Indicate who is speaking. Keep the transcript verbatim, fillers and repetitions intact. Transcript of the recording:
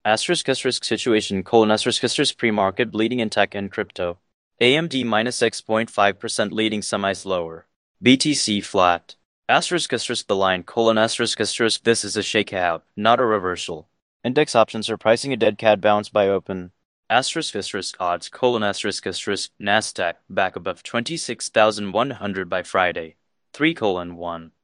Speaker 1: Asterisk asterisk situation colon asterisk asterisk pre-market bleeding in tech and crypto. A M D minus six point five percent leading semis lower. B T C flat. Asterisk asterisk the line colon asterisk asterisk this is a shakeout, not a reversal. Index options are pricing a dead cat bounce by open. Asterisk asterisk odds colon asterisk asterisk Nasdaq back above twenty-six thousand one hundred by Friday. three colon one.